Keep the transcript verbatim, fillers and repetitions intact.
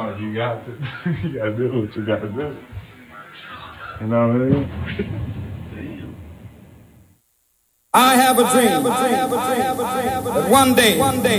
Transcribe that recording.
No, you got to, you got to do what you got to do. You know what I mean? I have a dream that one day, one day,